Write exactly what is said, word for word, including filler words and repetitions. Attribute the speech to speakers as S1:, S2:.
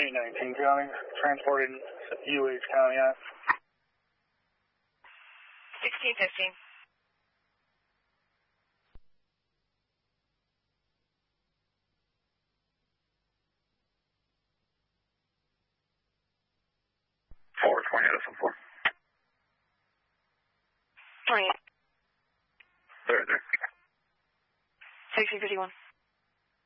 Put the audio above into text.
S1: eight nineteen County, transporting U H County out.
S2: sixteen fifteen.
S3: four twenty Edison four.
S2: twenty-eight.
S3: There, there.
S2: sixteen fifty-one.